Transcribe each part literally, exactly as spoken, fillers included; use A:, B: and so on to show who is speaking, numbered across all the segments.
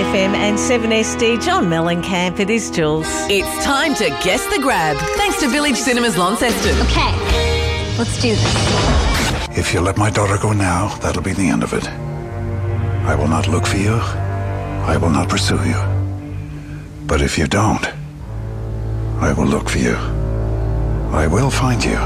A: F M and seven S D, John Mellencamp. It is Jules.
B: It's time to guess the grab, thanks to Village Cinemas Launceston.
C: Okay, let's do this.
D: If you let my daughter go now, that'll be the end of it. I will not look for you. I will not pursue you. But if you don't, I will look for you. I will find you.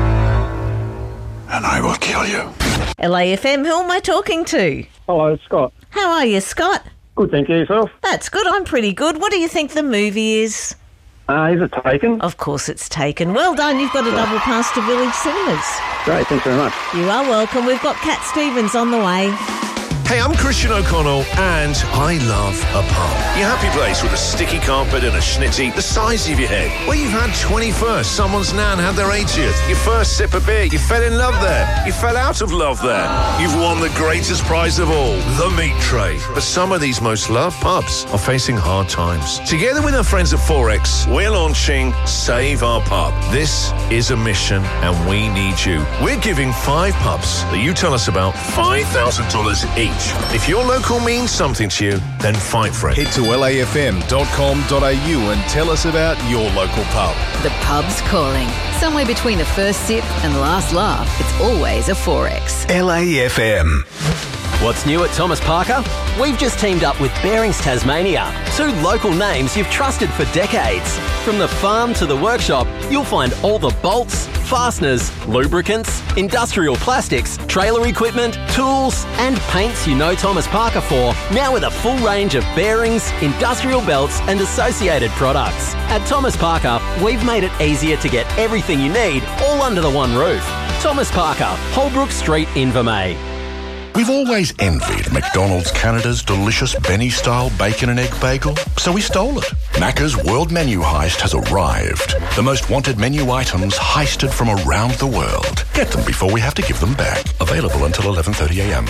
D: And I will kill you.
A: L A F M, who am I talking to?
E: Hello, it's Scott.
A: How are you, Scott?
E: Good, thank you. Yourself?
A: That's good. I'm pretty good. What do you think the movie is?
E: Uh, is it Taken?
A: Of course it's Taken. Well done. You've got a double pass to Village Cinemas.
E: Great, thanks very much.
A: You are welcome. We've got Cat Stevens on the way.
F: Hey, I'm Christian O'Connell, and I love a pub. Your happy place with a sticky carpet and a schnitty the size of your head. Where you've had twenty-first, someone's nan had their eightieth, your first sip of beer, you fell in love there, you fell out of love there. You've won the greatest prize of all, the meat tray. But some of these most loved pubs are facing hard times. Together with our friends at Forex, we're launching Save Our Pub. This is a mission, and we need you. We're giving five pubs that you tell us about five thousand dollars each. If your local means something to you, then fight for it.
G: Head to L A F M dot com dot a u and tell us about your local pub.
B: The pub's calling. Somewhere between the first sip and the last laugh, it's always a Forex.
G: L A F M.
H: What's new at Thomas Parker? We've just teamed up with Bearings Tasmania, two local names you've trusted for decades. From the farm to the workshop, you'll find all the bolts, fasteners, lubricants, industrial plastics, trailer equipment, tools and paints you know Thomas Parker for, now with a full range of bearings, industrial belts and associated products. At Thomas Parker, we've made it easier to get everything you need all under the one roof. Thomas Parker, Holbrook Street, Invermay.
I: We've always envied McDonald's Canada's delicious Benny-style bacon and egg bagel, so we stole it. Macca's World Menu Heist has arrived. The most wanted menu items heisted from around the world. Get them before we have to give them back. Available until eleven thirty a m.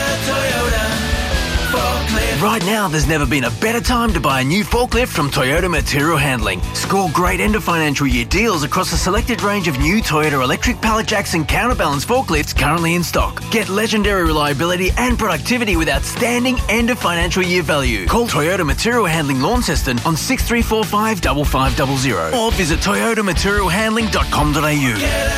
J: Right now, there's never been a better time to buy a new forklift from Toyota Material Handling. Score great end of financial year deals across a selected range of new Toyota electric pallet jacks and counterbalance forklifts currently in stock. Get legendary reliability and productivity with outstanding end of financial year value. Call Toyota Material Handling Launceston on six three four five five five zero zero or visit toyota material handling dot com dot a u.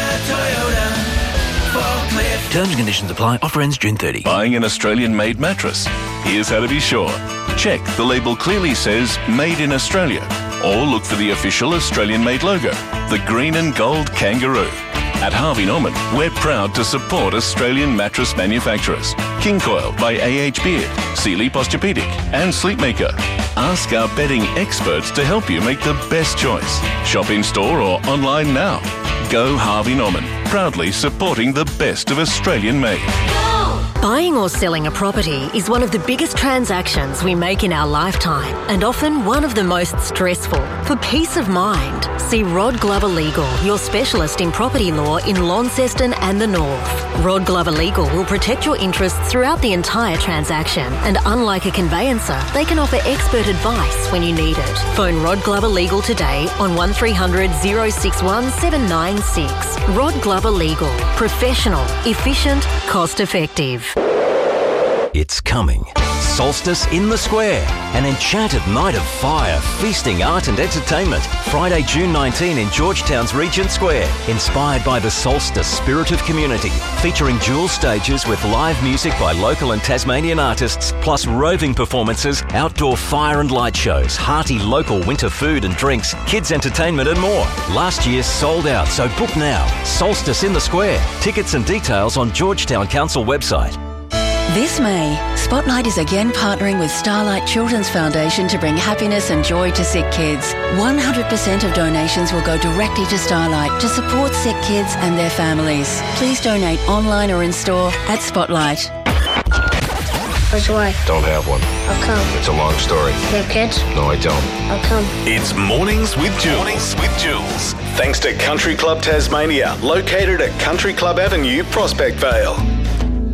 J: Terms and conditions apply. Offer ends June thirtieth.
K: Buying an Australian-made mattress? Here's how to be sure. Check the label clearly says Made in Australia, or look for the official Australian-made logo, the green and gold kangaroo. At Harvey Norman, we're proud to support Australian mattress manufacturers. King Coil by A H Beard, Sealy Posturepedic and Sleepmaker. Ask our bedding experts to help you make the best choice. Shop in-store or online now. Go Harvey Norman, proudly supporting the best of Australian-made.
L: Buying or selling a property is one of the biggest transactions we make in our lifetime and often one of the most stressful. For peace of mind, see Rod Glover Legal, your specialist in property law in Launceston and the North. Rod Glover Legal will protect your interests throughout the entire transaction, and unlike a conveyancer, they can offer expert advice when you need it. Phone Rod Glover Legal today on one three hundred oh six one seven nine six. Rod Glover Legal. Professional, efficient, cost-effective.
H: It's coming. Solstice in the Square. An enchanted night of fire, feasting, art and entertainment. Friday, June nineteenth in Georgetown's Regent Square. Inspired by the Solstice spirit of community. Featuring dual stages with live music by local and Tasmanian artists, plus roving performances, outdoor fire and light shows, hearty local winter food and drinks, kids entertainment and more. Last year sold out, so book now. Solstice in the Square. Tickets and details on Georgetown Council website.
M: This May, Spotlight is again partnering with Starlight Children's Foundation to bring happiness and joy to sick kids. one hundred percent of donations will go directly to Starlight to support sick kids and their families. Please donate online or in store at Spotlight.
C: Where's your wife?
N: Don't have one.
C: How come?
N: It's a long story.
C: You have kids?
N: No, I don't.
C: How come?
F: It's Mornings with Jules. Mornings with Jules. Thanks to Country Club Tasmania, located at Country Club Avenue, Prospect Vale.